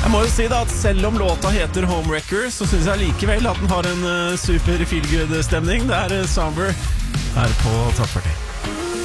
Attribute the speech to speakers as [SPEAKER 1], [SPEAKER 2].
[SPEAKER 1] Jeg må jo si da at selv om låta heter Homewrecker, så synes jeg likevel at den har en super feel-good-stemning. Det er Somber her på Top 40.